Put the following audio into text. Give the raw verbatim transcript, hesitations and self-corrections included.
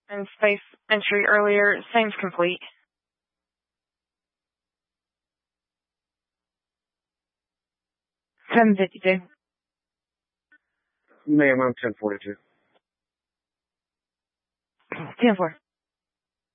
and space entry earlier. Seems complete. seven fifty-two. Ma'am, I'm ten forty-two. ten four.